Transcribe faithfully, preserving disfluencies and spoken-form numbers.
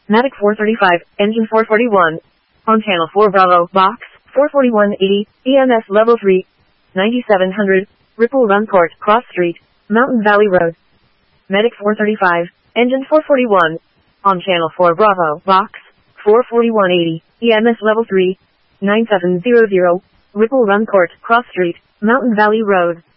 Matic four thirty-five, engine four forty-one. On channel four Bravo, box, four forty-one eighty, E M S level three, ninety-seven hundred, Ripple Run Court, Cross Street, Mountain Valley Road. Medic four thirty-five, engine four forty-one. On channel four Bravo, box, four forty-one eighty, E M S level three, nine seven zero zero, Ripple Run Court, Cross Street, Mountain Valley Road.